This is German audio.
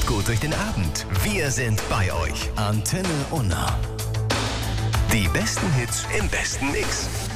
Kommt gut durch den Abend. Wir sind bei euch. Antenne Unna. Die besten Hits im besten Mix.